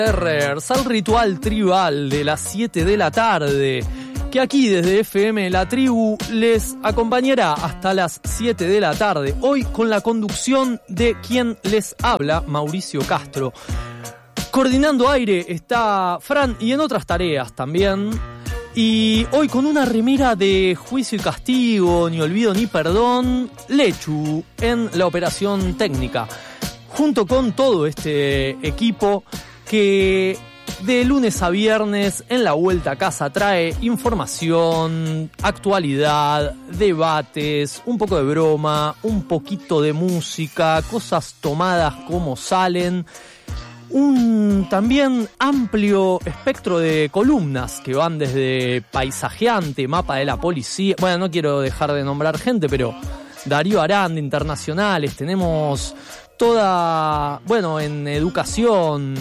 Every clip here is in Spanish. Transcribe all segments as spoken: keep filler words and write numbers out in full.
Al ritual tribal de las siete de la tarde, que aquí desde F M La Tribu les acompañará hasta las siete de la tarde, hoy con la conducción de quien les habla, Mauricio Castro. Coordinando aire está Fran y en otras tareas también. Y hoy con una remera de Juicio y Castigo, Ni Olvido ni Perdón, Lechu en la operación técnica, junto con todo este equipo que de lunes a viernes en la vuelta a casa trae información, actualidad, debates, un poco de broma, un poquito de música, cosas tomadas como salen, un también amplio espectro de columnas que van desde Paisajeante, Mapa de la Policía, bueno, no quiero dejar de nombrar gente, pero Darío Aranda, Internacionales, tenemos toda, bueno, en educación,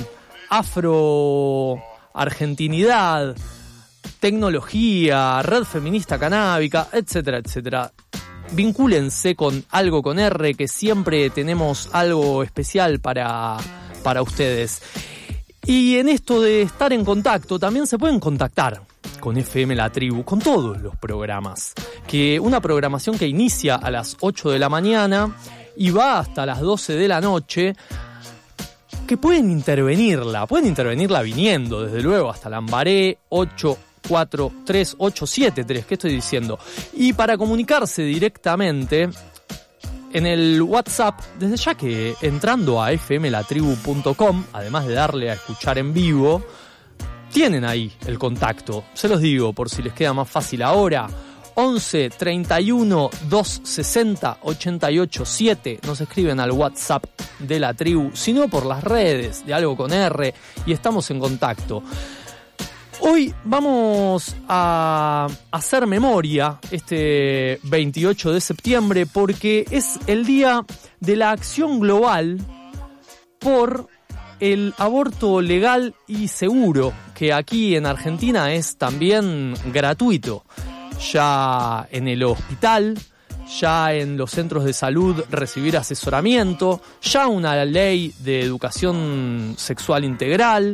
afro-argentinidad, tecnología, red feminista canábica, etcétera, etcétera. Vincúlense con Algo con R, que siempre tenemos algo especial para, para ustedes. Y en esto de estar en contacto, también se pueden contactar con F M La Tribu, con todos los programas. Que una programación que inicia a las ocho de la mañana y va hasta las doce de la noche, que pueden intervenirla, pueden intervenirla viniendo, desde luego, hasta Lambaré, ocho cuatro tres ocho siete tres, ¿qué estoy diciendo? Y para comunicarse directamente en el WhatsApp, desde ya que entrando a f m la tribu punto com, además de darle a escuchar en vivo, tienen ahí el contacto, se los digo por si les queda más fácil ahora, once treinta y uno doscientos sesenta ochenta y ocho siete, nos escriben al WhatsApp de la tribu, sino por las redes de Algo con R y estamos en contacto. Hoy vamos a hacer memoria este veintiocho de septiembre porque es el día de la acción global por el aborto legal y seguro, que aquí en Argentina es también gratuito. Ya en el hospital, ya en los centros de salud recibir asesoramiento, ya una ley de educación sexual integral.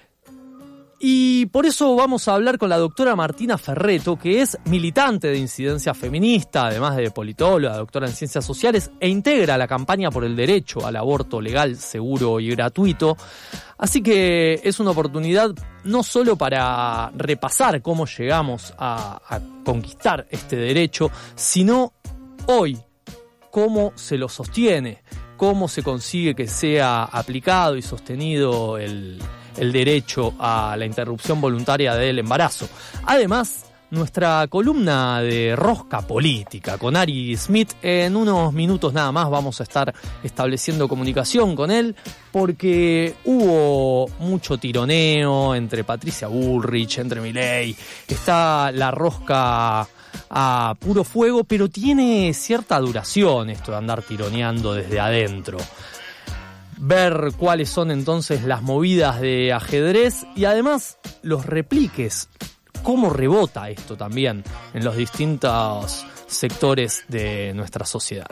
Y por eso vamos a hablar con la doctora Martina Ferretto, que es militante de Incidencia Feminista, además de politóloga, doctora en Ciencias Sociales, e integra la campaña por el derecho al aborto legal, seguro y gratuito. Así que es una oportunidad no solo para repasar cómo llegamos a, a conquistar este derecho, sino hoy cómo se lo sostiene, cómo se consigue que sea aplicado y sostenido el, el derecho a la interrupción voluntaria del embarazo. Además, nuestra columna de rosca política con Ari Smith, en unos minutos nada más vamos a estar estableciendo comunicación con él porque hubo mucho tironeo entre Patricia Bullrich, entre Milei, está la rosca a puro fuego, pero tiene cierta duración esto de andar tironeando desde adentro. Ver cuáles son entonces las movidas de ajedrez y además los repliques, cómo rebota esto también en los distintos sectores de nuestra sociedad.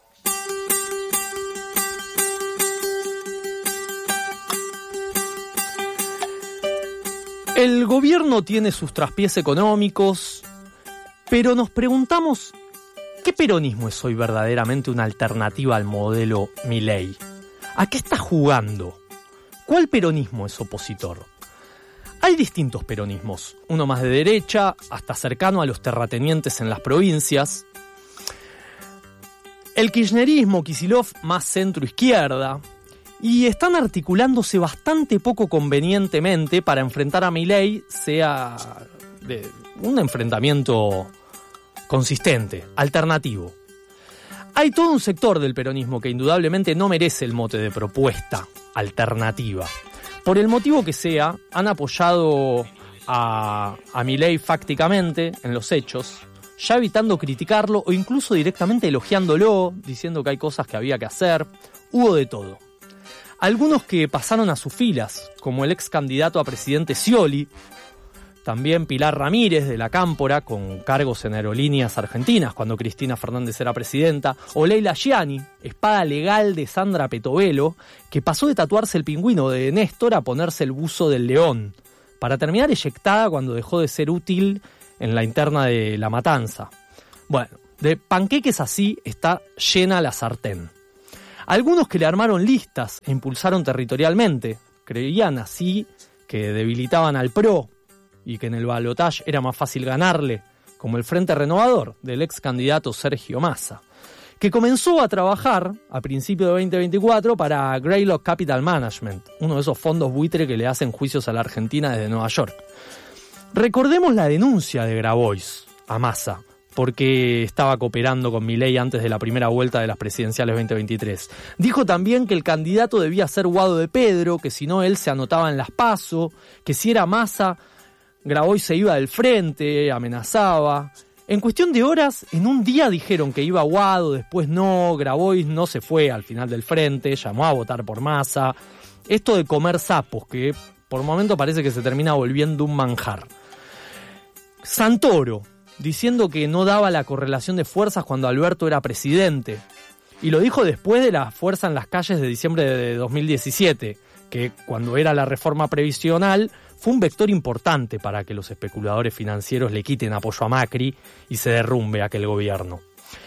El gobierno tiene sus traspiés económicos, pero nos preguntamos, ¿qué peronismo es hoy verdaderamente una alternativa al modelo Milei? ¿A qué está jugando? ¿Cuál peronismo es opositor? Hay distintos peronismos, uno más de derecha, hasta cercano a los terratenientes en las provincias. El kirchnerismo, Kicillof, más centro-izquierda. Y están articulándose bastante poco convenientemente para enfrentar a Milei, sea de un enfrentamiento consistente, alternativo. Hay todo un sector del peronismo que indudablemente no merece el mote de propuesta alternativa. Por el motivo que sea, han apoyado a, a Milei fácticamente en los hechos, ya evitando criticarlo o incluso directamente elogiándolo, diciendo que hay cosas que había que hacer. Hubo de todo. Algunos que pasaron a sus filas, como el ex candidato a presidente Scioli, también Pilar Ramírez de la Cámpora, con cargos en aerolíneas argentinas cuando Cristina Fernández era presidenta, o Leila Gianni, espada legal de Sandra Petovelo, que pasó de tatuarse el pingüino de Néstor a ponerse el buzo del león, para terminar eyectada cuando dejó de ser útil en la interna de La Matanza. Bueno, de panqueques así está llena la sartén. Algunos que le armaron listas e impulsaron territorialmente, creían así que debilitaban al P R O y que en el balotaje era más fácil ganarle, como el Frente Renovador del ex candidato Sergio Massa, que comenzó a trabajar a principios de veinte veinticuatro para Greylock Capital Management, uno de esos fondos buitre que le hacen juicios a la Argentina desde Nueva York. Recordemos la denuncia de Grabois a Massa, porque estaba cooperando con Milei antes de la primera vuelta de las presidenciales veinte veintitrés. Dijo también que el candidato debía ser Guado de Pedro, que si no él se anotaba en las PASO, que si era Massa, Grabois se iba del frente, amenazaba. En cuestión de horas, en un día dijeron que iba Guado, después no, Grabois no se fue al final del frente, llamó a votar por Massa. Esto de comer sapos, que por momento parece que se termina volviendo un manjar. Santoro, diciendo que no daba la correlación de fuerzas cuando Alberto era presidente. Y lo dijo después de la fuerza en las calles de diciembre de dos mil diecisiete, que cuando era la reforma previsional fue un vector importante para que los especuladores financieros le quiten apoyo a Macri y se derrumbe aquel gobierno.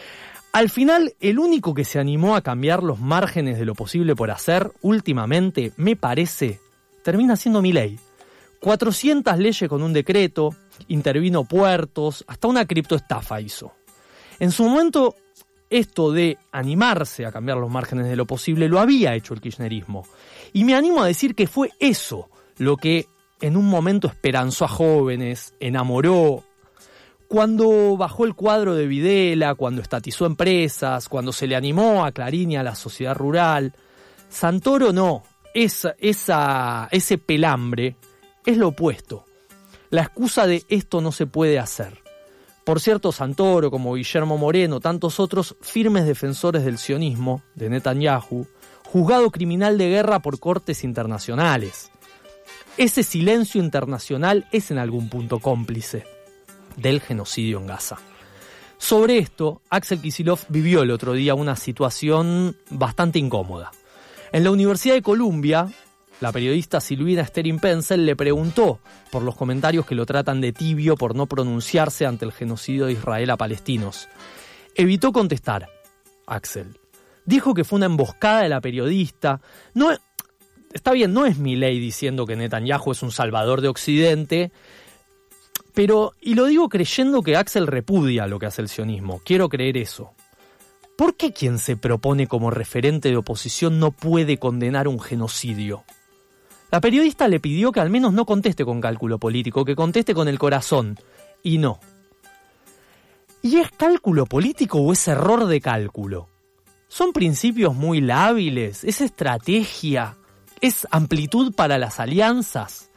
Al final, el único que se animó a cambiar los márgenes de lo posible por hacer, últimamente, me parece, termina siendo Milei. cuatrocientas leyes con un decreto, intervino puertos, hasta una criptoestafa hizo. En su momento, esto de animarse a cambiar los márgenes de lo posible lo había hecho el kirchnerismo. Y me animo a decir que fue eso lo que en un momento esperanzó a jóvenes, enamoró. Cuando bajó el cuadro de Videla, cuando estatizó empresas, cuando se le animó a Clarín y a la sociedad rural. Santoro no, esa, esa, ese pelambre es lo opuesto. La excusa de esto no se puede hacer. Por cierto, Santoro, como Guillermo Moreno, tantos otros firmes defensores del sionismo, de Netanyahu, juzgado criminal de guerra por cortes internacionales. Ese silencio internacional es en algún punto cómplice del genocidio en Gaza. Sobre esto, Axel Kicillof vivió el otro día una situación bastante incómoda. En la Universidad de Columbia, la periodista Silvina Sterin Pencil le preguntó por los comentarios que lo tratan de tibio por no pronunciarse ante el genocidio de Israel a palestinos. Evitó contestar, Axel. Dijo que fue una emboscada de la periodista. No, está bien, no es Milei diciendo que Netanyahu es un salvador de Occidente, pero, y lo digo creyendo que Axel repudia lo que hace el sionismo, quiero creer eso. ¿Por qué quien se propone como referente de oposición no puede condenar un genocidio? La periodista le pidió que al menos no conteste con cálculo político, que conteste con el corazón, y no. ¿Y es cálculo político o es error de cálculo? ¿Son principios muy lábiles? ¿Es estrategia? ¿Es amplitud para las alianzas?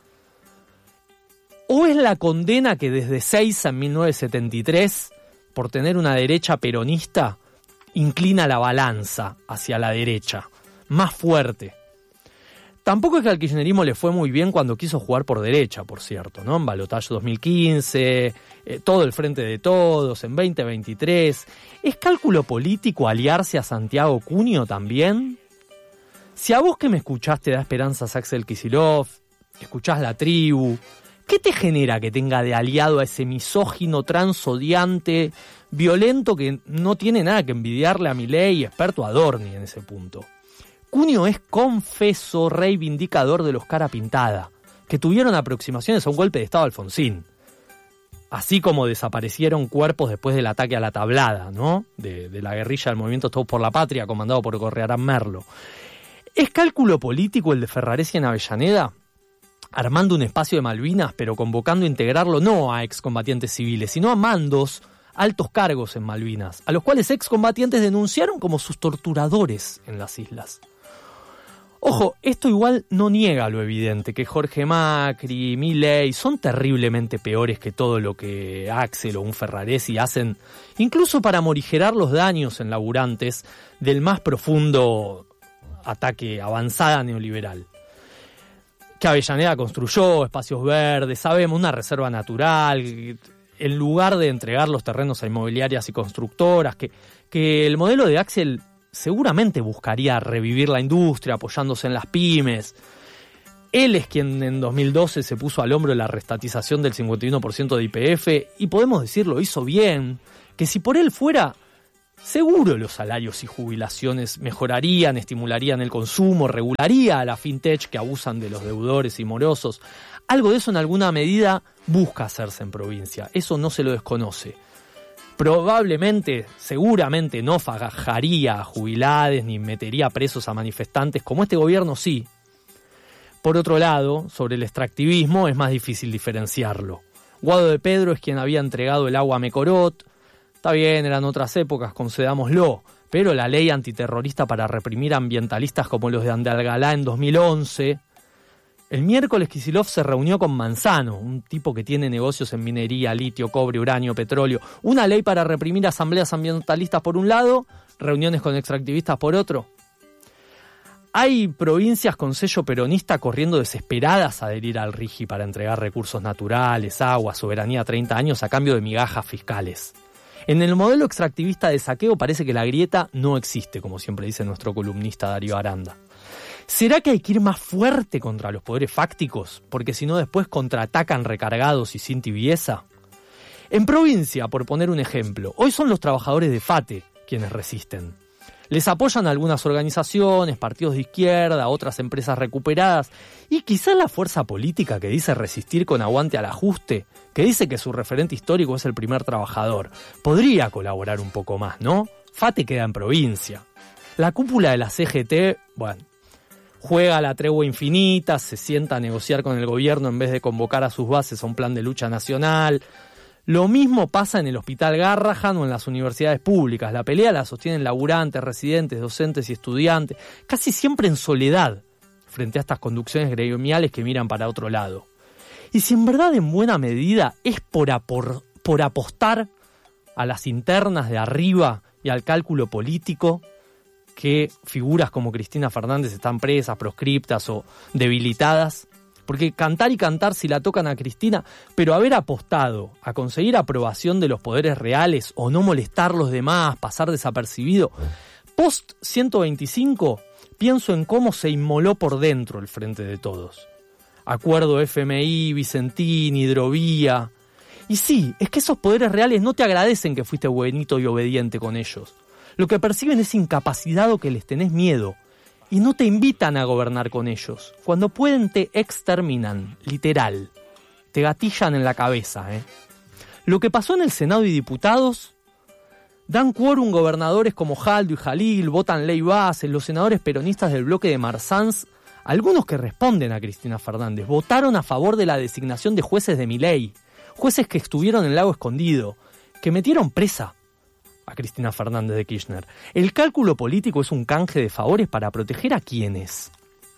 ¿O es la condena que desde Seiza en mil novecientos setenta y tres, por tener una derecha peronista, inclina la balanza hacia la derecha, más fuerte? Tampoco es que al kirchnerismo le fue muy bien cuando quiso jugar por derecha, por cierto, ¿no? En Balotaje dos mil quince, eh, todo el Frente de Todos, en veinte veintitrés. ¿Es cálculo político aliarse a Santiago Cunio también? Si a vos que me escuchás te da esperanzas Axel Kicillof, escuchás La Tribu, ¿qué te genera que tenga de aliado a ese misógino, transodiante, violento que no tiene nada que envidiarle a Milei y experto Adorni en ese punto? Cunio es confeso reivindicador de los cara pintada, que tuvieron aproximaciones a un golpe de Estado Alfonsín. Así como desaparecieron cuerpos después del ataque a la Tablada, ¿no? De, de la guerrilla del Movimiento Todos por la Patria, comandado por Correarán Merlo. ¿Es cálculo político el de Ferraresi en Avellaneda? Armando un espacio de Malvinas, pero convocando a integrarlo no a excombatientes civiles, sino a mandos, altos cargos en Malvinas, a los cuales excombatientes denunciaron como sus torturadores en las islas. Ojo, esto igual no niega lo evidente, que Jorge Macri, Milei son terriblemente peores que todo lo que Axel o un Ferraresi hacen, incluso para morigerar los daños en laburantes del más profundo ataque avanzada neoliberal. que Avellaneda construyó, espacios verdes, sabemos, una reserva natural, en lugar de entregar los terrenos a inmobiliarias y constructoras, que, que el modelo de Axel seguramente buscaría revivir la industria apoyándose en las pymes. Él es quien en dos mil doce se puso al hombro la restatización del cincuenta y uno por ciento de Y P F y podemos decir lo hizo bien, que si por él fuera, seguro los salarios y jubilaciones mejorarían, estimularían el consumo, regularía a la fintech que abusan de los deudores y morosos. Algo de eso en alguna medida busca hacerse en provincia, eso no se lo desconoce. Probablemente, seguramente no fagajaría a jubilades ni metería presos a manifestantes, como este gobierno sí. Por otro lado, sobre el extractivismo es más difícil diferenciarlo. Guado de Pedro es quien había entregado el agua a Mecorot. Está bien, eran otras épocas, concedámoslo, pero la ley antiterrorista para reprimir ambientalistas como los de Andalgalá en dos mil once. El miércoles Kicillof se reunió con Manzano, un tipo que tiene negocios en minería, litio, cobre, uranio, petróleo. Una ley para reprimir asambleas ambientalistas por un lado, reuniones con extractivistas por otro. Hay provincias con sello peronista corriendo desesperadas a adherir al RIGI para entregar recursos naturales, agua, soberanía a treinta años a cambio de migajas fiscales. En el modelo extractivista de saqueo parece que la grieta no existe, como siempre dice nuestro columnista Darío Aranda. ¿Será que hay que ir más fuerte contra los poderes fácticos? Porque si no después contraatacan recargados y sin tibieza. En provincia, por poner un ejemplo, hoy son los trabajadores de FATE quienes resisten. Les apoyan algunas organizaciones, partidos de izquierda, otras empresas recuperadas y quizás la fuerza política que dice resistir con aguante al ajuste, que dice que su referente histórico es el primer trabajador. Podría colaborar un poco más, ¿no? FATE queda en provincia. La cúpula de la C G T, bueno, juega a la tregua infinita, se sienta a negociar con el gobierno en vez de convocar a sus bases a un plan de lucha nacional. Lo mismo pasa en el Hospital Garrahan o en las universidades públicas. La pelea la sostienen laburantes, residentes, docentes y estudiantes, casi siempre en soledad, frente a estas conducciones gremiales que miran para otro lado. Y si en verdad en buena medida es por, apor, por apostar a las internas de arriba y al cálculo político, que figuras como Cristina Fernández están presas, proscriptas o debilitadas. Porque cantar y cantar si la tocan a Cristina, pero haber apostado a conseguir aprobación de los poderes reales o no molestar a los demás, pasar desapercibido. Post ciento veinticinco, pienso en cómo se inmoló por dentro el Frente de Todos. Acuerdo F M I, Vicentín, Hidrovía. Y sí, es que esos poderes reales no te agradecen que fuiste buenito y obediente con ellos. Lo que perciben es incapacidad o que les tenés miedo. Y no te invitan a gobernar con ellos. Cuando pueden te exterminan, literal. Te gatillan en la cabeza, ¿eh? Lo que pasó en el Senado y Diputados, dan quórum gobernadores como Jaldo y Jalil, votan ley base, los senadores peronistas del bloque de Marzans, algunos que responden a Cristina Fernández, votaron a favor de la designación de jueces de Milei, jueces que estuvieron en Lago Escondido, que metieron presa a Cristina Fernández de Kirchner. El cálculo político es un canje de favores para proteger a quienes.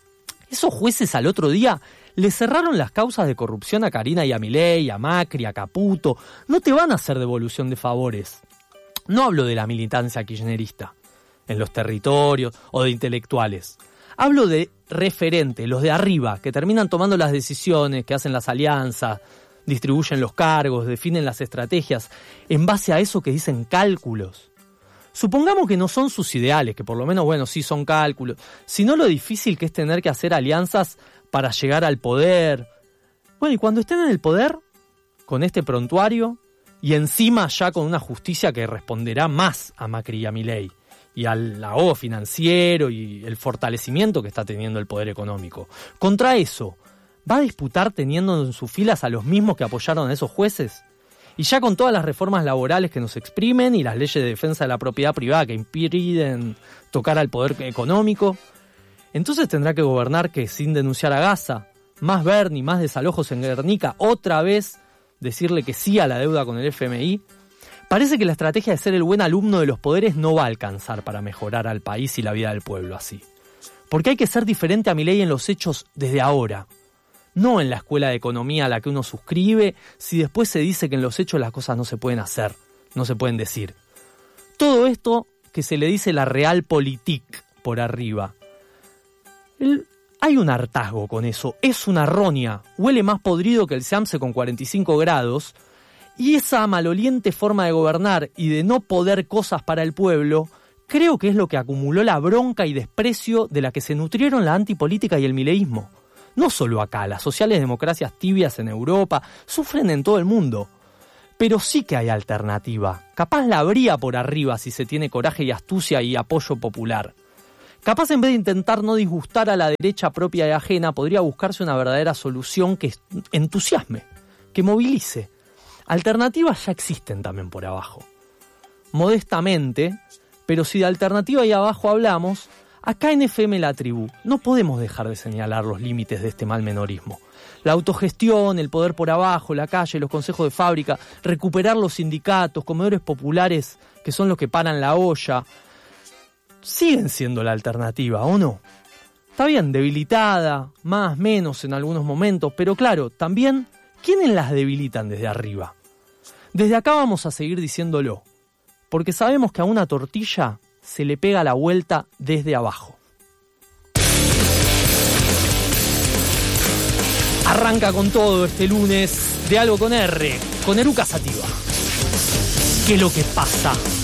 Esos jueces al otro día le cerraron las causas de corrupción a Karina y a Milei, a Macri, a Caputo. No te van a hacer devolución de favores. No hablo de la militancia kirchnerista en los territorios o de intelectuales. Hablo de referentes, los de arriba, que terminan tomando las decisiones, que hacen las alianzas, distribuyen los cargos, definen las estrategias, en base a eso que dicen cálculos. Supongamos que no son sus ideales, que por lo menos, bueno, sí son cálculos, sino lo difícil que es tener que hacer alianzas para llegar al poder. Bueno, y cuando estén en el poder, con este prontuario, y encima ya con una justicia que responderá más a Macri y a Milei, y al ahogo financiero y el fortalecimiento que está teniendo el poder económico. Contra eso, ¿va a disputar teniendo en sus filas a los mismos que apoyaron a esos jueces? Y ya con todas las reformas laborales que nos exprimen y las leyes de defensa de la propiedad privada que impiden tocar al poder económico, entonces tendrá que gobernar que sin denunciar a Gaza, más Bernie, más desalojos en Guernica, otra vez decirle que sí a la deuda con el F M I. Parece que la estrategia de ser el buen alumno de los poderes no va a alcanzar para mejorar al país y la vida del pueblo así. Porque hay que ser diferente a Milei en los hechos desde ahora. No en la escuela de economía a la que uno suscribe, si después se dice que en los hechos las cosas no se pueden hacer, no se pueden decir. Todo esto que se le dice la realpolitik por arriba. El, Hay un hartazgo con eso, es una roña, huele más podrido que el SEAMSE con cuarenta y cinco grados, y esa maloliente forma de gobernar y de no poder cosas para el pueblo, creo que es lo que acumuló la bronca y desprecio de la que se nutrieron la antipolítica y el mileísmo. No solo acá, las sociales democracias tibias en Europa sufren en todo el mundo. Pero sí que hay alternativa. Capaz la habría por arriba si se tiene coraje y astucia y apoyo popular. Capaz en vez de intentar no disgustar a la derecha propia y ajena, podría buscarse una verdadera solución que entusiasme, que movilice. Alternativas ya existen también por abajo. Modestamente, pero si de alternativa ahí abajo hablamos, acá en F M La Tribu no podemos dejar de señalar los límites de este mal menorismo. La autogestión, el poder por abajo, la calle, los consejos de fábrica, recuperar los sindicatos, comedores populares que son los que paran la olla, siguen siendo la alternativa, ¿o no? Está bien, debilitada, más, menos en algunos momentos, pero claro, también, ¿quiénes las debilitan desde arriba? Desde acá vamos a seguir diciéndolo, porque sabemos que a una tortilla se le pega la vuelta desde abajo. Arranca con todo este lunes de Algo con R, con Eruca Sativa. ¿Qué es lo que pasa?